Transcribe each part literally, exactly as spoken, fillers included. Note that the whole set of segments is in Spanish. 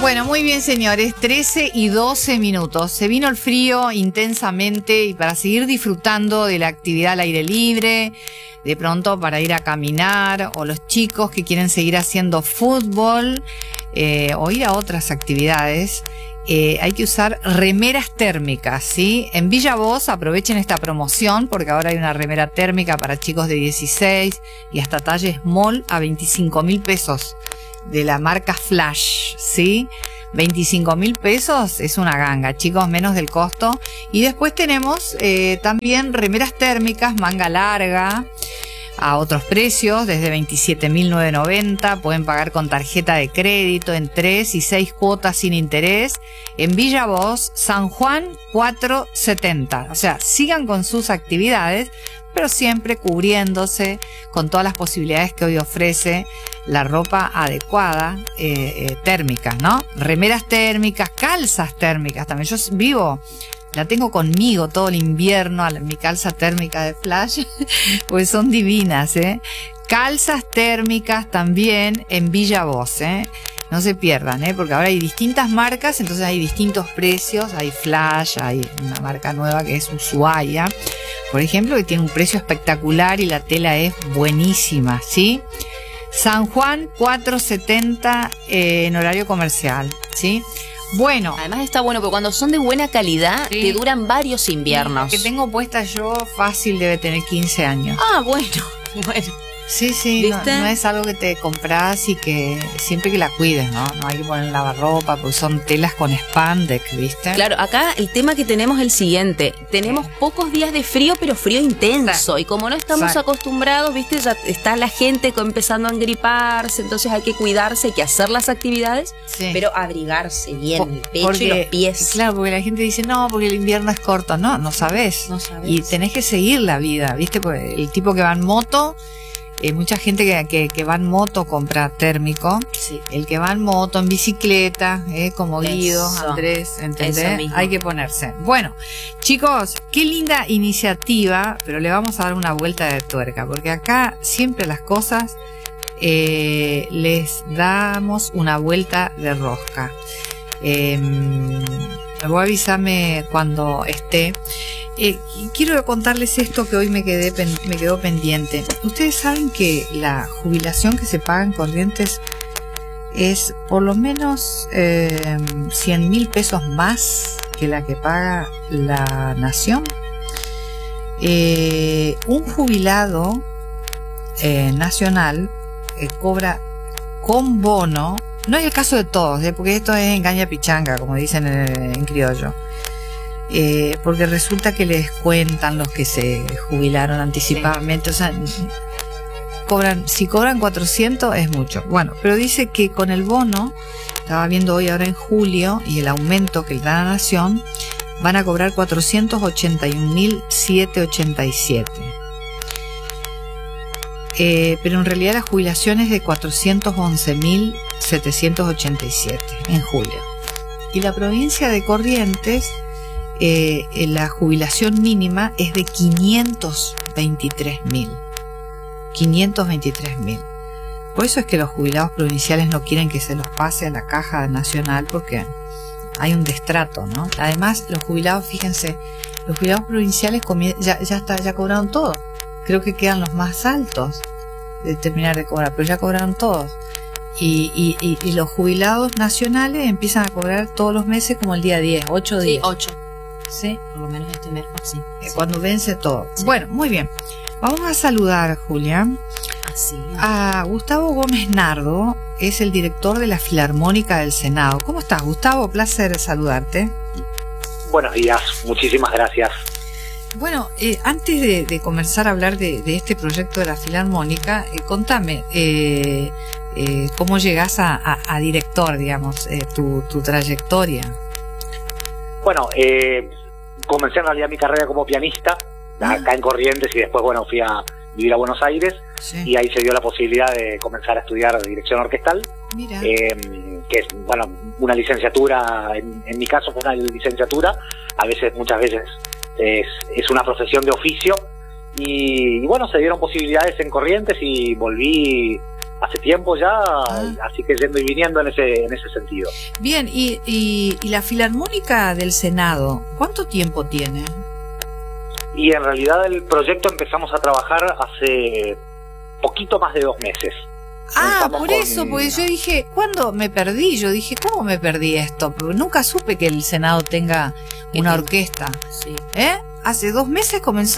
Bueno, muy bien, señores, trece y doce minutos. Se vino el frío intensamente y para seguir disfrutando de la actividad al aire libre, de pronto para ir a caminar, o los chicos que quieren seguir haciendo fútbol eh, o ir a otras actividades, eh, hay que usar remeras térmicas, ¿sí? En Villa Voz aprovechen esta promoción porque ahora hay una remera térmica para chicos de dieciséis y hasta talle small a veinticinco mil pesos. De la marca Flash, ¿sí? veinticinco mil pesos es una ganga, chicos, menos del costo. Y después tenemos eh, también remeras térmicas, manga larga, a otros precios, desde veintisiete mil novecientos noventa. Pueden pagar con tarjeta de crédito en tres y seis cuotas sin interés. En Villa Voz, San Juan cuatrocientos setenta. O sea, sigan con sus actividades, pero siempre cubriéndose con todas las posibilidades que hoy ofrece la ropa adecuada, eh, eh, térmica, ¿no? Remeras térmicas, calzas térmicas también. Yo vivo, la tengo conmigo todo el invierno, mi calza térmica de Flash, pues son divinas, ¿eh? Calzas térmicas también en Villa Voz, ¿eh? No se pierdan, ¿eh? Porque ahora hay distintas marcas, entonces hay distintos precios. Hay Flash, hay una marca nueva que es Ushuaia, por ejemplo, que tiene un precio espectacular y la tela es buenísima, ¿sí? San Juan cuatrocientos setenta eh, en horario comercial, ¿sí? Bueno. Además está bueno porque cuando son de buena calidad, sí, te duran varios inviernos. La que tengo puesta yo fácil debe tener quince años. Ah, bueno, bueno. Sí, sí, no, no es algo que te compras y que siempre que la cuides, ¿no? No hay que poner lavarropa porque son telas con spandex, ¿viste? Claro, acá el tema que tenemos es el siguiente. Tenemos pocos días de frío, pero frío intenso. Sí. Y como no estamos sí. acostumbrados, ¿viste? Ya está la gente empezando a engriparse, entonces hay que cuidarse, hay que hacer las actividades, sí, pero abrigarse bien, Por, el pecho porque, y los pies. Claro, porque la gente dice, no, porque el invierno es corto. No, no sabés. No sabés. Y tenés que seguir la vida, ¿viste? Porque el tipo que va en moto... Eh, mucha gente que, que, que va en moto compra térmico. Sí. El que va en moto, en bicicleta, eh, como Guido, Eso. Andrés, ¿entendés? Hay que ponerse. Bueno, chicos, qué linda iniciativa, pero le vamos a dar una vuelta de tuerca, porque acá siempre las cosas eh, les damos una vuelta de rosca. Eh, voy a avisarme cuando esté. Eh, quiero contarles esto que hoy me quedé me quedó pendiente. Ustedes saben que la jubilación que se paga en Corrientes es por lo menos eh, cien mil pesos más que la que paga la Nación. Eh, un jubilado eh, nacional eh, cobra con bono. No es el caso de todos, ¿eh? Porque esto es engaña pichanga, como dicen en, en criollo. Eh, porque resulta que les cuentan los que se jubilaron anticipadamente, sí. O sea, cobran, si cobran cuatrocientos es mucho. Bueno, pero dice que con el bono, estaba viendo hoy ahora en julio, y el aumento que le da la Nación, van a cobrar cuatrocientos ochenta y un mil setecientos ochenta y siete. Eh, pero en realidad la jubilación es de cuatrocientos once mil setecientos ochenta y siete en julio. Y la provincia de Corrientes, eh, la jubilación mínima es de quinientos veintitrés mil. quinientos veintitrés mil. Por eso es que los jubilados provinciales no quieren que se los pase a la caja nacional, porque hay un destrato, ¿no? Además, los jubilados, fíjense, los jubilados provinciales ya, ya, está, ya cobraron todo. Creo que quedan los más altos de terminar de cobrar, pero ya cobraron todos. Y, y, y, y los jubilados nacionales empiezan a cobrar todos los meses como el día diez, ocho días. Sí, ocho. Sí. Por lo menos este mes, sí. Eh, cuando vence todo. Sí. Bueno, muy bien. Vamos a saludar, Julia, Así. a Gustavo Gómez Nardo, es el director de la Filarmónica del Senado. ¿Cómo estás, Gustavo? Placer saludarte. Buenos días, muchísimas gracias. Bueno, eh, antes de, de comenzar a hablar de, de este proyecto de la Filarmónica, eh, contame eh, eh, cómo llegás a, a, a director, digamos, eh, tu, tu trayectoria. Bueno, eh, comencé en realidad mi carrera como pianista, ah. acá en Corrientes, y después, bueno, fui a vivir a Buenos Aires, sí. Y ahí se dio la posibilidad de comenzar a estudiar dirección orquestal. Mira. Eh, que es, bueno, una licenciatura, en, en mi caso fue una licenciatura, a veces, muchas veces, Es, es una profesión de oficio y, y bueno, se dieron posibilidades en Corrientes y volví hace tiempo ya, ah. así que yendo y viniendo en ese, en ese sentido. Bien, y, y, y la Filarmónica del Senado, ¿cuánto tiempo tiene? Y en realidad el proyecto empezamos a trabajar hace poquito más de dos meses. Ah, Estamos por con... eso, porque yo dije, ¿cuándo me perdí? Yo dije, ¿cómo me perdí esto? Porque nunca supe que el Senado tenga una orquesta. Sí. ¿Eh? ¿Hace dos meses comenzó?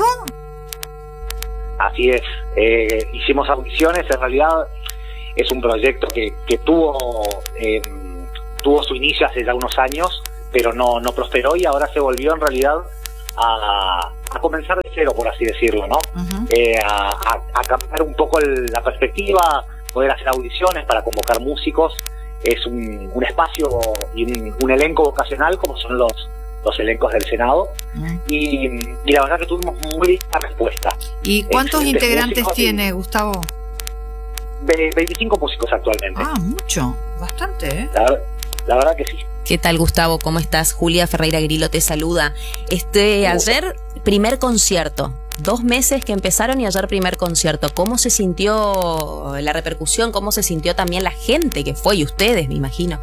Así es. Eh, hicimos audiciones, en realidad es un proyecto que, que tuvo eh, tuvo su inicio hace ya unos años, pero no, no prosperó y ahora se volvió en realidad a, a comenzar de cero, por así decirlo, ¿no? Uh-huh. eh, a, a, a cambiar un poco el, la perspectiva, poder hacer audiciones para convocar músicos. Es un, un espacio y un, un elenco vocacional como son los, los elencos del Senado. Uh-huh. y, y la verdad que tuvimos muy linda respuesta. ¿Y cuántos integrantes tiene, Gustavo? veinticinco músicos actualmente. Ah, mucho, bastante, ¿eh? La, la verdad que sí. ¿Qué tal, Gustavo? ¿Cómo estás? Julia Ferreira Grillo te saluda. Este, ayer, primer concierto. Dos meses que empezaron y ayer primer concierto. ¿Cómo se sintió la repercusión? ¿Cómo se sintió también la gente que fue? Y ustedes, me imagino.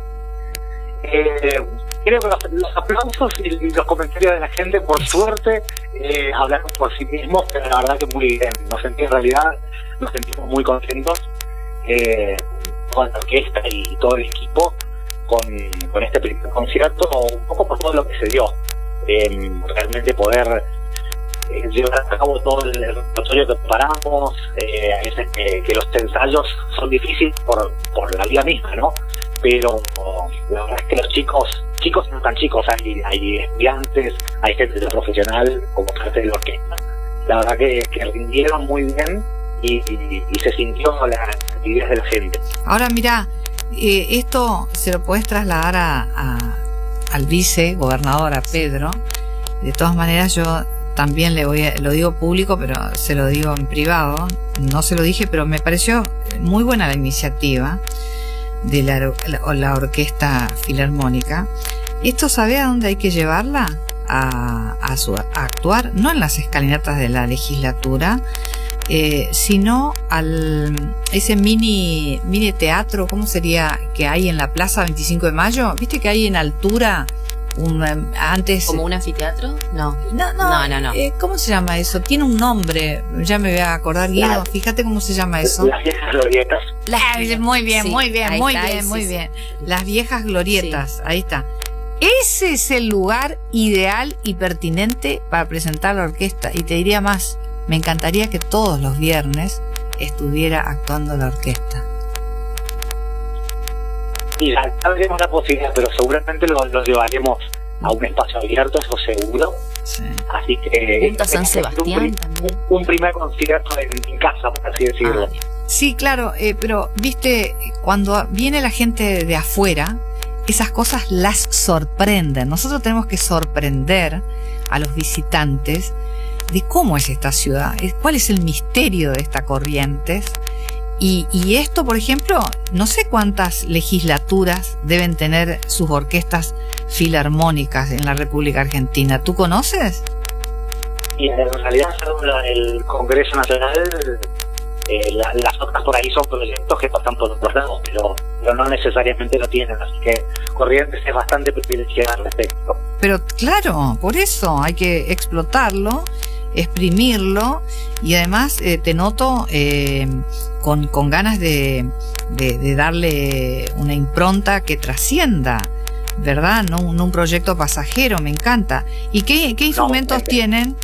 Eh, creo que los, los aplausos y los comentarios de la gente, por suerte, eh, hablaron por sí mismos, pero la verdad que muy bien. Nos sentí en realidad, nos sentimos muy contentos eh, con la orquesta y todo el equipo con, con este primer concierto, un poco por todo lo que se dio. Eh, realmente poder eh, llevar a cabo todo el repertorio que preparamos, eh, a veces que, que los ensayos son difíciles por, por la vida misma, ¿no? Pero la verdad es que los chicos, chicos no tan chicos, hay, hay estudiantes, hay gente profesional como parte de la orquesta. La verdad que, que rindieron muy bien y, y, y se sintió la actividad de la gente. Ahora mira, eh, esto se lo podés trasladar a, a, al vice gobernador, a Pedro. De todas maneras yo también le voy a, lo digo público, pero se lo digo en privado. No se lo dije, pero me pareció muy buena la iniciativa de la, la, la Orquesta Filarmónica. ¿Esto sabe a dónde hay que llevarla? A, a, su, a actuar, no en las escalinatas de la legislatura, eh, sino al ese mini mini teatro, ¿cómo sería? Que hay en la Plaza veinticinco de mayo. ¿Viste que hay en altura un antes como un anfiteatro? No. No, no, no, no, no. Eh, ¿Cómo se llama eso? Tiene un nombre, ya me voy a acordar, Guido. La, fíjate cómo se llama eso. Las viejas glorietas. Las, muy bien, sí, muy bien, muy está, bien, sí, muy sí. bien. Las viejas glorietas, sí. Ahí está. Ese es el lugar ideal y pertinente para presentar la orquesta. Y te diría más, me encantaría que todos los viernes estuviera actuando la orquesta. Y ya tendremos la posibilidad, pero seguramente lo, lo llevaremos a un espacio abierto, eso seguro. Sí. Así que Punta San Sebastián un, también. Un, un primer concierto en, en casa, por así decirlo. Ah, sí, claro, eh, pero viste, cuando viene la gente de afuera, esas cosas las sorprenden. Nosotros tenemos que sorprender a los visitantes de cómo es esta ciudad, cuál es el misterio de esta Corrientes. Y, y esto, por ejemplo, no sé cuántas legislaturas deben tener sus orquestas filarmónicas en la República Argentina. ¿Tú conoces? Y en realidad, el Congreso Nacional, eh, la, las otras por ahí son proyectos que pasan por otros lados, pero, pero no necesariamente lo tienen, así que Corrientes es bastante privilegiada al respecto. Pero claro, por eso hay que explotarlo, exprimirlo, y además eh, te noto eh, con, con ganas de, de, de darle una impronta que trascienda, ¿verdad? No, no un proyecto pasajero, me encanta. ¿Y qué, qué instrumentos no, eh, tienen?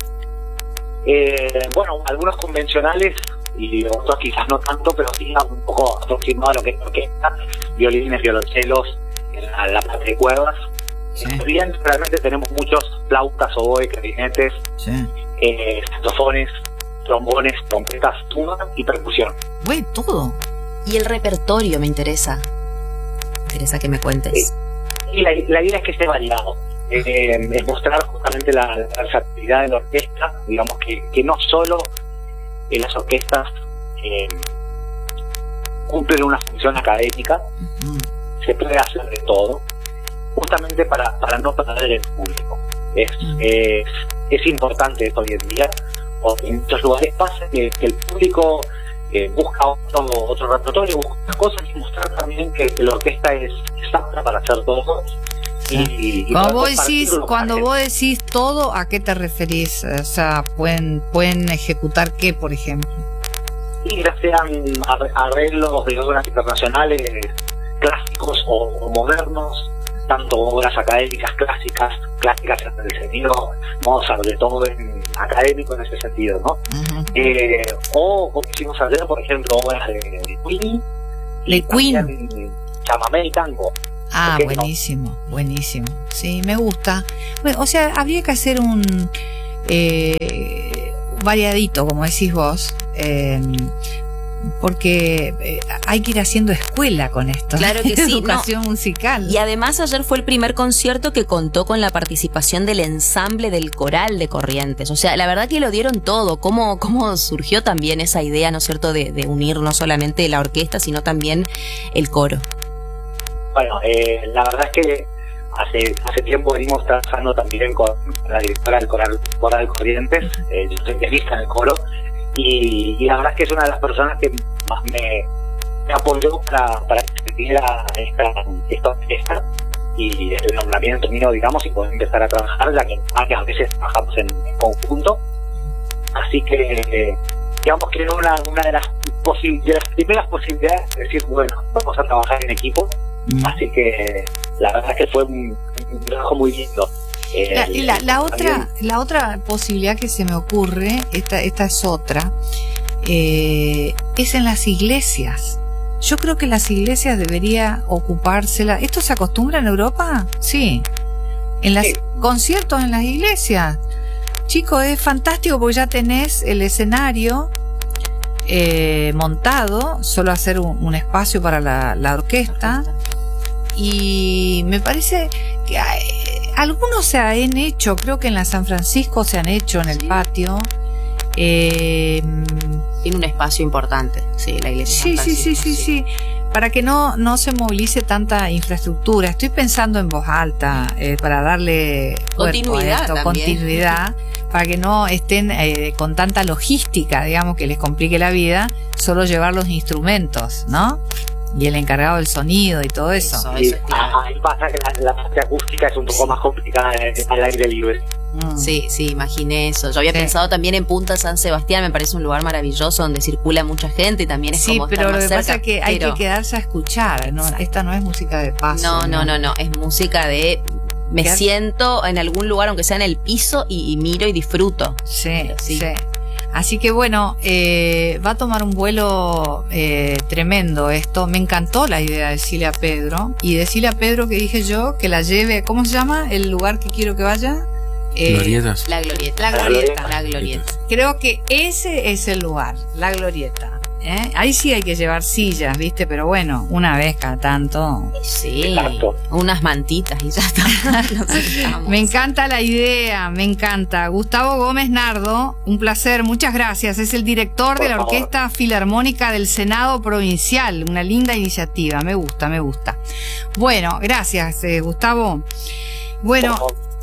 Eh, bueno, algunos convencionales y otros quizás no tanto, pero sí un poco aproximado a lo que es orquesta, violines, violonchelos, la, la parte de cuerdas. Sí. Bien, realmente tenemos muchos flautas, oboe, clarinetes, sí. eh, saxofones, trombones, trompetas, tuba y percusión. Güey, todo. Y el repertorio me interesa. Me interesa que me cuentes. Sí. Y la, la idea es que esté variado. Eh, es mostrar justamente la, la versatilidad de la orquesta, digamos que, que no solo en las orquestas eh, cumplen una función académica, uh-huh. Se puede hacer de todo, justamente para, para no perder el público. Es, uh-huh. es, es importante esto hoy en día, porque en muchos lugares pasa que, que el público eh, busca otro, otro repertorio, busca cosas y mostrar también que, que la orquesta es apta para hacer todo. Y, y cuando vos decís, cuando vos decís todo, ¿a qué te referís? O sea, pueden, pueden ejecutar qué, por ejemplo. Y ya sean arreglos de obras internacionales clásicos o, o modernos, tanto obras académicas clásicas, clásicas en el sentido Mozart, de todo en académico en ese sentido, ¿no? Uh-huh. eh, o como hicimos ayer, por ejemplo, obras de, de Queen, de Queen, chamamé y tango. Ah, buenísimo, no? buenísimo. Sí, me gusta. Bueno, o sea, habría que hacer un eh, variadito, como decís vos, eh, porque eh, hay que ir haciendo escuela con esto. Claro que sí. Educación no. musical. Y además ayer fue el primer concierto que contó con la participación del ensamble del coral de Corrientes. O sea, la verdad que lo dieron todo. ¿Cómo, cómo surgió también esa idea, ¿no es cierto?, de, de unir no solamente la orquesta, sino también el coro. Bueno, eh, la verdad es que hace hace tiempo venimos trabajando también con la directora del coral, coral Corrientes, eh, yo soy pianista en el coro, y, y la verdad es que es una de las personas que más me, me apoyó para, para que se diera esta, esta orquesta y el nombramiento mío, digamos, y poder empezar a trabajar, ya que a veces trabajamos en, en conjunto. Así que, eh, digamos que era una, una de, las posi- de las primeras posibilidades de decir, bueno, vamos a trabajar en equipo. Mm. Así que la verdad es que fue un, un trabajo muy lindo. Eh, la, la, la otra la otra posibilidad que se me ocurre, esta, esta es otra, eh, es en las iglesias. Yo creo que las iglesias debería ocupársela. ¿Esto se acostumbra en Europa? Sí. En los sí. conciertos en las iglesias. Chicos, es fantástico porque ya tenés el escenario eh, montado, solo hacer un, un espacio para la, la orquesta. Y me parece que hay, algunos se han hecho, creo que en la San Francisco se han hecho en el sí. patio. Eh, Tiene un espacio importante, sí, la iglesia. Sí, sí, sí, sí, sí. Para que no, no se movilice tanta infraestructura. Estoy pensando en voz alta, eh, para darle continuidad, a esto, también. continuidad, para que no estén eh, con tanta logística, digamos, que les complique la vida, solo llevar los instrumentos, ¿no? Y el encargado del sonido y todo eso. eso, eso es claro. Ahí pasa que la, la parte acústica es un poco sí. más complicada al aire libre. Mm. Sí, sí, imaginé eso. Yo había sí. pensado también en Punta San Sebastián, me parece un lugar maravilloso donde circula mucha gente y también es sí, como pero estar lo más que cerca, pasa es que hay pero... que quedarse a escuchar, ¿no? Esta no es música de paso. No, no, no, no, no. Es música de... Me ¿Qué? siento en algún lugar, aunque sea en el piso, y, y miro y disfruto. Sí, sí. sí. Así que bueno, eh, va a tomar un vuelo eh, tremendo esto. Me encantó la idea de decirle a Pedro. Y decirle a Pedro que dije yo que la lleve, ¿cómo se llama el lugar que quiero que vaya? Eh, Glorietas. La Glorieta. La Glorieta. La Glorieta. Creo que ese es el lugar, la Glorieta. ¿Eh? Ahí sí hay que llevar sillas, ¿viste? Pero bueno, una vez cada tanto. Sí, exacto. Unas mantitas y ya está. Me encanta la idea, me encanta. Gustavo Gómez Nardo, un placer, muchas gracias. Es el director de la Orquesta Filarmónica del Senado Provincial. Una linda iniciativa, me gusta, me gusta. Bueno, gracias, eh, Gustavo. Bueno,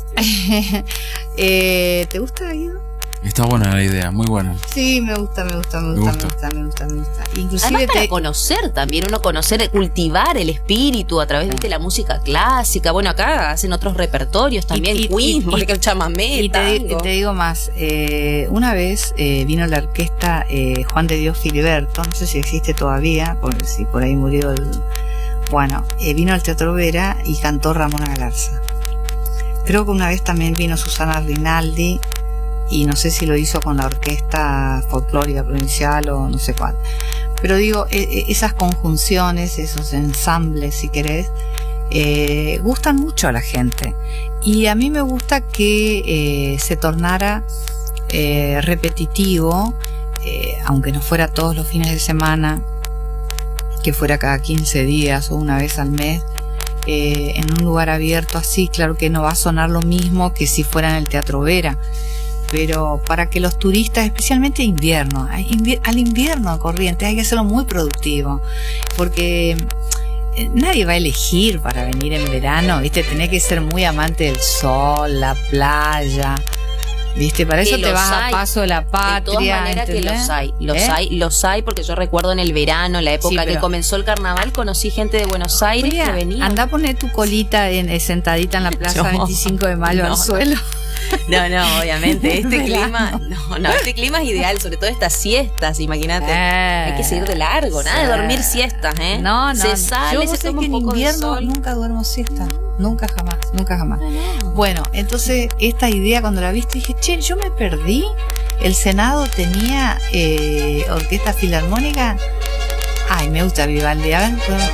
eh, ¿te gusta, Guido? Está buena la idea, muy buena. Sí, me gusta, me gusta, me gusta, me gusta, me gusta, me gusta. Inclusive además para te... conocer también, uno conocer, cultivar el espíritu a través de la música clásica. Bueno, acá hacen otros repertorios también, y, y, Queen, y, porque el chamamé, y te, te digo más, eh, una vez eh, vino la orquesta eh, Juan de Dios Filiberto, no sé si existe todavía, por, si por ahí murió el... Bueno, eh, vino al Teatro Vera y cantó Ramona Galarza. Creo que una vez también vino Susana Rinaldi, y no sé si lo hizo con la Orquesta Folclórica Provincial o no sé cuál. Pero digo, esas conjunciones, esos ensambles, si querés, eh, gustan mucho a la gente. Y a mí me gusta que eh, se tornara eh, repetitivo, eh, aunque no fuera todos los fines de semana, que fuera cada quince días o una vez al mes, eh, en un lugar abierto así. Claro que no va a sonar lo mismo que si fuera en el Teatro Vera, pero para que los turistas, especialmente invierno, al invierno Corrientes hay que hacerlo muy productivo, porque nadie va a elegir para venir en verano, ¿viste? Tenés que ser muy amante del sol, la playa, ¿Viste? Para eso que te vas hay. a Paso de la Patria. De todas maneras que ¿entendés? los hay, los ¿Eh? hay, los hay, porque yo recuerdo en el verano, la época Sí, pero- que comenzó el carnaval, conocí gente de Buenos Aires Julia, que venía. anda a poner tu colita en, eh, sentadita en la plaza No. veinticinco de mayo No. al suelo. No, no, obviamente, este Verano. clima, no, no, este clima es ideal, sobre todo estas siestas, imagínate. Eh, Hay que seguir de largo, nada de sí. dormir siestas, ¿eh? No, no. Se no. sale, Yo se vos sabés toma que un en poco de invierno sol. nunca duermo siesta. Nunca jamás, nunca jamás. No, no. Bueno, entonces esta idea cuando la viste dije, che, yo me perdí. El Senado tenía eh, orquesta filarmónica. Ay, me gusta Vivaldi. A ver, podemos-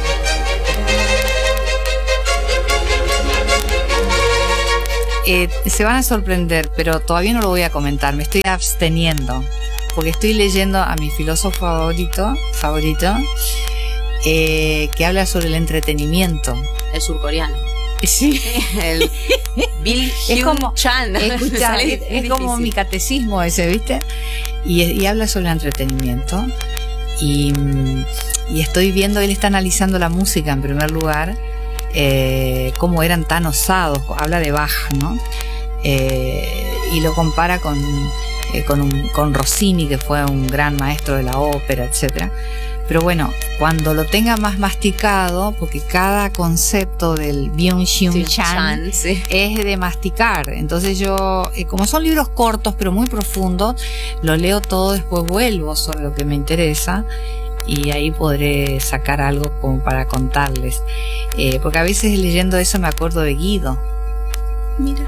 Eh, se van a sorprender, pero todavía no lo voy a comentar. Me estoy absteniendo porque estoy leyendo a mi filósofo favorito, favorito, eh, que habla sobre el entretenimiento. El surcoreano. Sí. El Bill Es Hyun como- Chan. Escucha, Sale- es, es como difícil. mi catecismo ese, ¿viste? Y, y habla sobre el entretenimiento. Y, mm, y estoy viendo, él está analizando la música en primer lugar, eh, cómo eran tan osados, habla de Bach, ¿no? Eh, y lo compara con, eh, con, un- con Rossini, que fue un gran maestro de la ópera, etcétera. Pero bueno, cuando lo tenga más masticado, porque cada concepto del Byung-Hyun Sí, Chan Chan, sí. es de masticar. Entonces yo, eh, como son libros cortos pero muy profundos, lo leo todo, después vuelvo sobre lo que me interesa y ahí podré sacar algo como para contarles. Eh, porque a veces leyendo eso me acuerdo de Guido. Mira.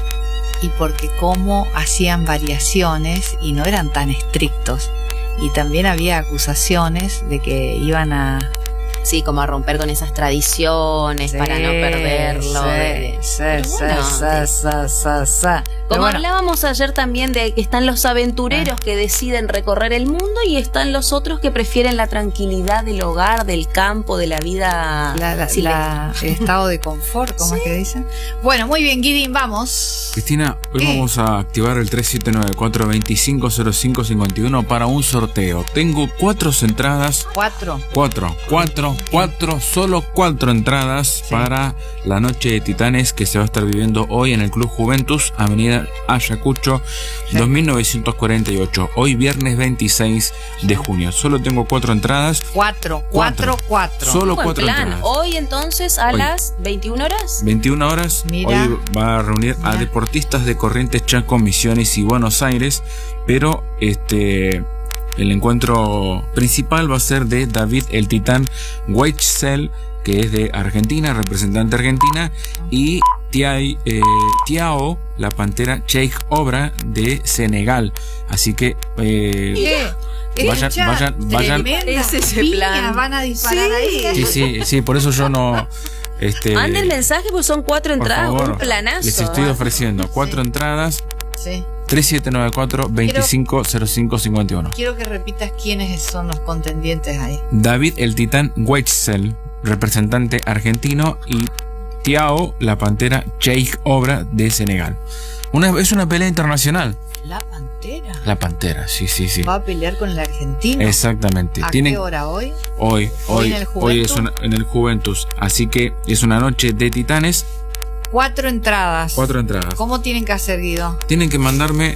Y porque cómo hacían variaciones y no eran tan estrictos. Y también había acusaciones de que iban a... Sí, como a romper con esas tradiciones para no perderlo. Sí, de- sí, Pero sí, bueno, sí, de- sí, sí, sí. Pero Como bueno, hablábamos ayer también de que están los aventureros que deciden recorrer el mundo y están los otros que prefieren la tranquilidad del hogar, del campo, de la vida. la- la- silvestre. la- el estado de confort, ¿cómo es que dicen? Bueno, muy bien, Guidín, vamos. Cristina, hoy ¿Qué? vamos a activar el tres siete nueve, cuatro dos cinco, cero cinco cinco uno para un sorteo. Tengo cuatro entradas. Cuatro. Cuatro, cuatro, cuatro, solo cuatro entradas para la Noche de Titanes que se va a estar viviendo hoy en el Club Juventus, Avenida Ayacucho, Sí. dos mil novecientos cuarenta y ocho. Hoy viernes veintiséis de junio. Solo tengo cuatro entradas. Cuatro, cuatro, cuatro. Solo Buen cuatro plan. entradas. Hoy entonces a Hoy. las veintiuna horas. veintiuna horas. Mira. Hoy va a reunir a Mira. deportistas de Corrientes, Chaco, Misiones y Buenos Aires, pero este el encuentro principal va a ser de David el Titán Weitzel, que es de Argentina, representante argentina, y Tiai, eh, Tiao, la pantera Cheikh Obra de Senegal. Así que eh, ¿Qué? Vayan- Escuchá, vayan- vayan- tremendas Ese es el piñas plan. van a disparar Sí. ahí. sí, sí, sí, por eso yo no este Manden mensaje porque son cuatro por entradas, favor, un planazo. les estoy ¿eh? ofreciendo cuatro Sí. entradas. Sí. tres siete nueve cuatro, veinticinco cero cinco cincuenta y uno. Quiero que repitas quiénes son los contendientes ahí. David el Titán Weitzel, representante argentino, y Tiao, la pantera Cheikh Obra de Senegal. Una, es una pelea internacional. La Pantera La pantera, sí, sí, sí. va a pelear con el argentino. Exactamente. ¿A Tienen qué hora hoy? hoy, ¿Hoy hoy, en el hoy es Juventus? una- en el Juventus. Así que es una noche de titanes. Cuatro entradas. Cuatro entradas. ¿Cómo tienen que hacer, Guido? Tienen que mandarme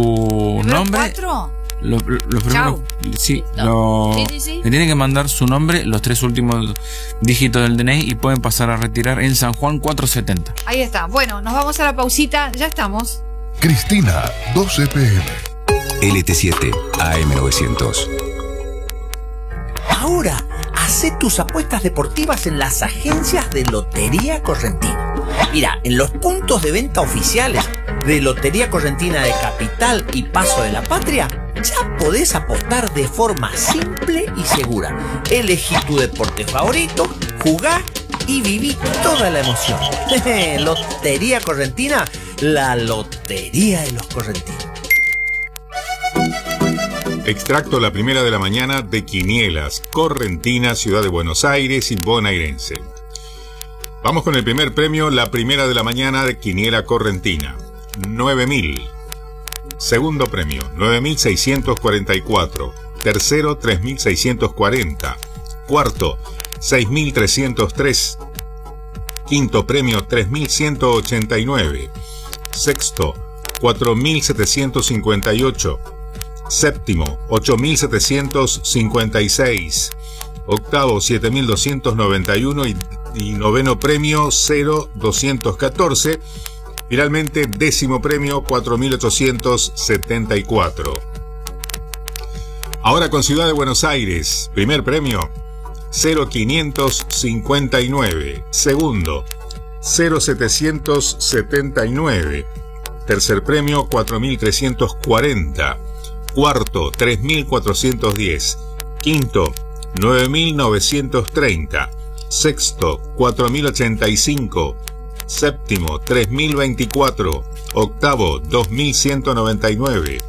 su ¿Primero nombre. cuatro? Los, los primeros, Chau. sí, Listo. lo- Sí, sí, sí. me tienen que mandar su nombre, los tres últimos dígitos del D N I y pueden pasar a retirar en San Juan cuatrocientos setenta. Ahí está. Bueno, nos vamos a la pausita. Ya estamos. Cristina, doce p m. L T siete A M novecientos. Ahora, hacé tus apuestas deportivas en las agencias de Lotería Correntina. Mira, en los puntos de venta oficiales de Lotería Correntina de Capital y Paso de la Patria, ya podés apostar de forma simple y segura. Elegí tu deporte favorito, jugá y viví toda la emoción. Lotería Correntina, la lotería de los correntinos. Extracto la primera de la mañana de Quinielas, Correntina, Ciudad de Buenos Aires y Bonaerense. Vamos con el primer premio, la primera de la mañana de Quiniela Correntina, nueve mil. Segundo premio, nueve mil seiscientos cuarenta y cuatro. Tercero, tres mil seiscientos cuarenta. Cuarto, seis mil trescientos tres. Quinto premio, tres mil ciento ochenta y nueve. Sexto, cuatro mil setecientos cincuenta y ocho. Séptimo, ocho mil setecientos cincuenta y seis. Octavo, siete mil doscientos noventa y uno. Y, y noveno premio, cero doscientos catorce. Finalmente, décimo premio, cuatro mil ochocientos setenta y cuatro. Ahora con Ciudad de Buenos Aires. Primer premio, cero quinientos cincuenta y nueve. Segundo, cero setecientos setenta y nueve. Tercer premio, cuatro mil trescientos cuarenta. Cuarto, tres mil cuatrocientos diez. Quinto, nueve mil novecientos treinta. Sexto, cuatro mil ochenta y cinco. Séptimo, tres mil veinticuatro. Octavo, dos mil ciento noventa y nueve.